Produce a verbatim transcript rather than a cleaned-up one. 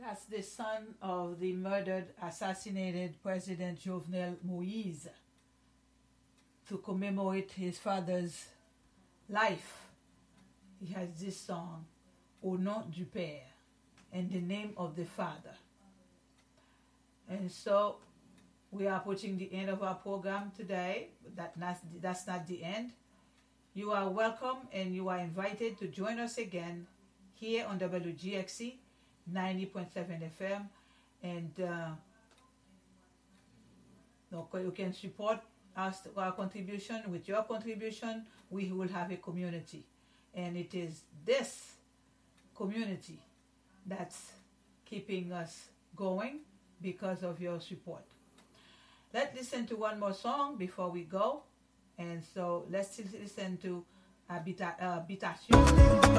That's the son of the murdered, assassinated President Jovenel Moïse. To commemorate his father's life, he has this song, Au nom du Père, in the name of the Father. And so we are approaching the end of our program today. That, that's, that's not the end. You are welcome and you are invited to join us again here on W G X C ninety point seven F M. And uh, you can support us, our contribution. With your contribution, we will have a community. And it is this community that's keeping us going because of your support. Let's listen to one more song before we go. And so let's listen to Habita- uh, Habitation.